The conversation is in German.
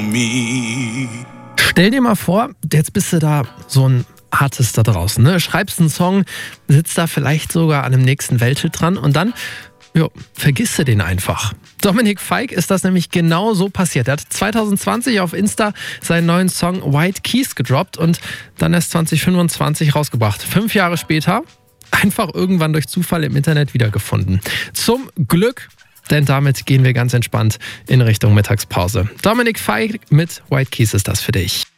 on me. Stell dir mal vor, jetzt bist du da so ein Artist da draußen, ne? Schreibst einen Song, sitzt da vielleicht sogar an einem nächsten Welthit dran und dann, vergisst du den einfach. Dominik Fike ist das nämlich genau so passiert. Er hat 2020 auf Insta seinen neuen Song White Keys gedroppt und dann erst 2025 rausgebracht. 5 Jahre später einfach irgendwann durch Zufall im Internet wiedergefunden. Zum Glück, denn damit gehen wir ganz entspannt in Richtung Mittagspause. Dominik Fike mit White Keys ist das für dich.